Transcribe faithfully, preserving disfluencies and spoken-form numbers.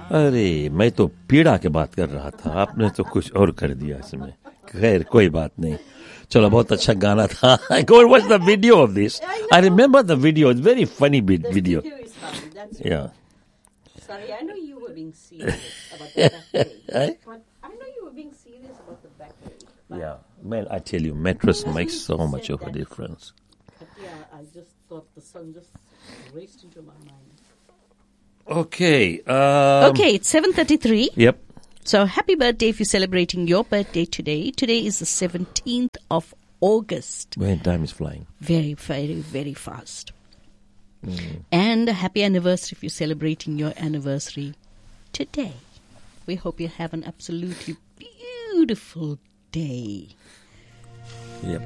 अरे मैं तो पीड़ा के बात कर रहा था, आपने तो कुछ और कर दिया इसमें. खैर कोई बात नहीं. चलो बहुत अच्छा गाना था. Go and watch the video of this. I remember the video. It's very funny bit video. Yeah. Sorry, I know you were being serious about the back but I know you were being serious about the back Yeah, man, I tell you, mattress makes so much of a difference. But yeah, I just thought the song just raced into my mind. Okay. Um, okay, it's seven thirty-three. Yep. So happy birthday if you're celebrating your birthday today. Today is the seventeenth of August. When time is flying. Very, very, very fast. Mm. And a happy anniversary if you're celebrating your anniversary today. We hope you have an absolutely beautiful day.